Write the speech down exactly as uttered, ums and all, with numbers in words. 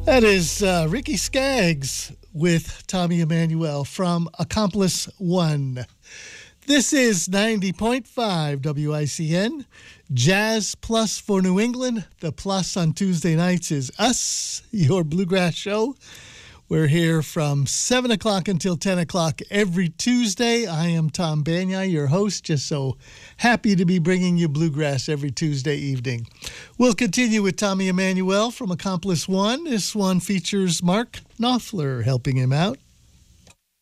That is uh, Ricky Skaggs with Tommy Emmanuel from Accomplice One. This is ninety point five W I C N, Jazz Plus for New England. The plus on Tuesday nights is us, your Bluegrass show. We're here from seven o'clock until ten o'clock every Tuesday. I am Tom Banyai, your host. Just so happy to be bringing you Bluegrass every Tuesday evening. We'll continue with Tommy Emmanuel from Accomplice One. This one features Mark Knopfler helping him out.